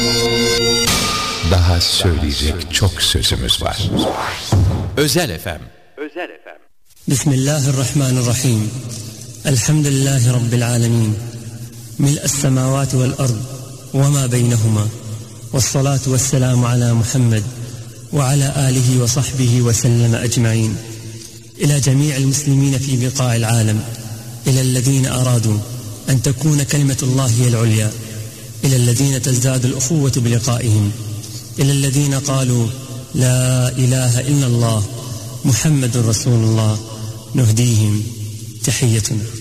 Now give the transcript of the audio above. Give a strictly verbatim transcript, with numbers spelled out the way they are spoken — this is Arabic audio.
Daha söyleyecek çok sözümüz var. Özel F M. Özel F M. Bismillahirrahmanirrahim. Elhamdülillahi Rabbil alemin. Mil'as semavati vel ard ve ma beynehuma. Vessalatu vesselamu ala Muhammed ve ala alihi ve sahbihi ve sellem ecma'in. إلى جميع المسلمين في بقاع العالم، إلى الذين أرادوا أن تكون كلمة الله هي العليا، إلى الذين تزداد الأخوة بلقائهم، إلى الذين قالوا لا إله إلا الله محمد رسول الله، نهديهم تحيتنا.